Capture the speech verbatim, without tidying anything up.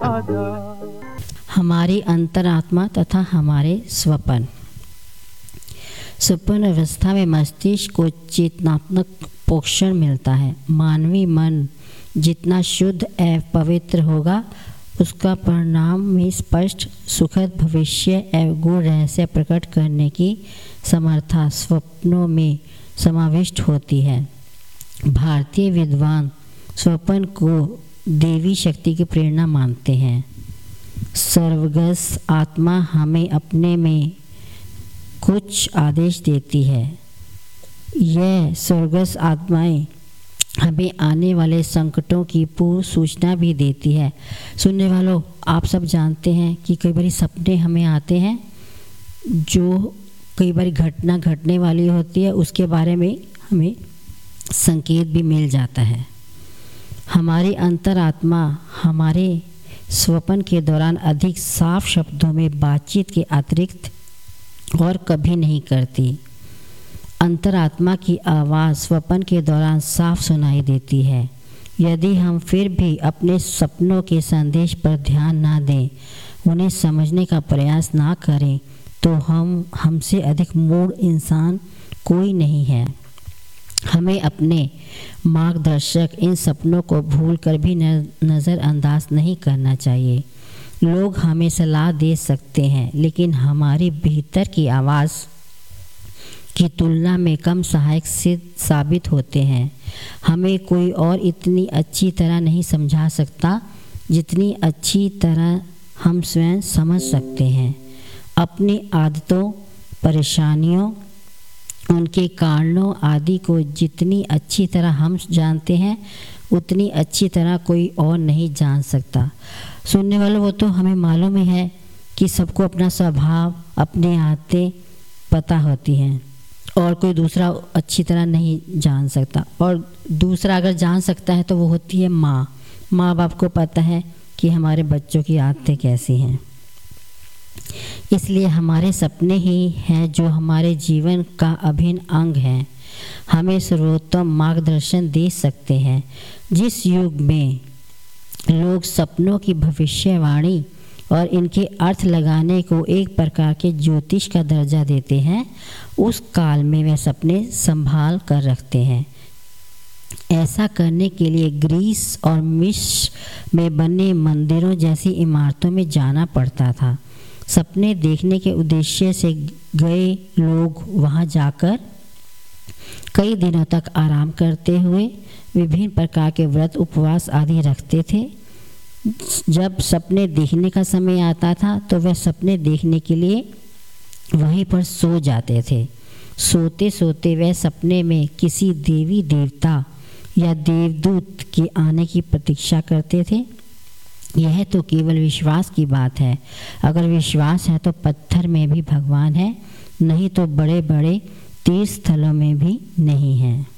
राधा। हमारी अंतरात्मा तथा हमारे स्वप्न। स्वप्न अवस्था में मस्तिष्क को चेतनात्मक पोषण मिलता है। मानवीय मन जितना शुद्ध एवं पवित्र होगा, उसका परिणाम में स्पष्ट सुखद भविष्य एवं गूढ़ रहस्य प्रकट करने की समर्था स्वप्नों में समाविष्ट होती है। भारतीय विद्वान स्वप्न को देवी शक्ति की प्रेरणा मानते हैं। सर्वगस आत्मा हमें अपने में कुछ आदेश देती है। यह स्वर्गस आत्माएं हमें आने वाले संकटों की पूर्व सूचना भी देती है। सुनने वालों, आप सब जानते हैं कि कई बार सपने हमें आते हैं जो कई बार घटना घटने वाली होती है, उसके बारे में हमें संकेत भी मिल जाता है। हमारी अंतरात्मा हमारे स्वप्न के दौरान अधिक साफ शब्दों में बातचीत के अतिरिक्त और कभी नहीं करती। अंतरात्मा की आवाज़ स्वप्न के दौरान साफ सुनाई देती है। यदि हम फिर भी अपने सपनों के संदेश पर ध्यान ना दें, उन्हें समझने का प्रयास ना करें, तो हम हमसे अधिक मूढ़ इंसान कोई नहीं है। हमें अपने मार्गदर्शक इन सपनों को भूलकर भी नज़रअंदाज नहीं करना चाहिए। लोग हमें सलाह दे सकते हैं, लेकिन हमारी भीतर की आवाज़ की तुलना में कम सहायक सिद्ध साबित होते हैं। हमें कोई और इतनी अच्छी तरह नहीं समझा सकता जितनी अच्छी तरह हम स्वयं समझ सकते हैं। अपनी आदतों, परेशानियों, उनके कारणों आदि को जितनी अच्छी तरह हम जानते हैं, उतनी अच्छी तरह कोई और नहीं जान सकता। सुनने वालों, वो तो हमें मालूम ही है कि सबको अपना स्वभाव, अपनी आदतें पता होती हैं और कोई दूसरा अच्छी तरह नहीं जान सकता। और दूसरा अगर जान सकता है तो वो होती है माँ। माँ बाप को पता है कि हमारे बच्चों की आदतें कैसी हैं। इसलिए हमारे सपने ही हैं जो हमारे जीवन का अभिन्न अंग हैं। हमें सर्वोत्तम मार्गदर्शन दे सकते हैं। जिस युग में लोग सपनों की भविष्यवाणी और इनके अर्थ लगाने को एक प्रकार के ज्योतिष का दर्जा देते हैं, उस काल में वे सपने संभाल कर रखते हैं। ऐसा करने के लिए ग्रीस और मिस्र में बने मंदिरों जैसी इमारतों में जाना पड़ता था। सपने देखने के उद्देश्य से गए लोग वहां जाकर कई दिनों तक आराम करते हुए विभिन्न प्रकार के व्रत, उपवास आदि रखते थे। जब सपने देखने का समय आता था तो वह सपने देखने के लिए वहीं पर सो जाते थे। सोते सोते वह सपने में किसी देवी देवता या देवदूत के आने की प्रतीक्षा करते थे। यह तो केवल विश्वास की बात है। अगर विश्वास है तो पत्थर में भी भगवान है, नहीं तो बड़े बड़े तीर्थ स्थलों में भी नहीं है।